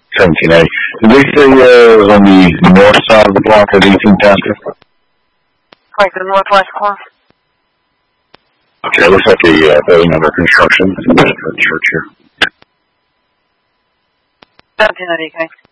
1780. Did they say it was on the north side of the block at 18th Avenue? Like the northwest corner. Okay, it looks like a building under construction. Church here. 1790, okay.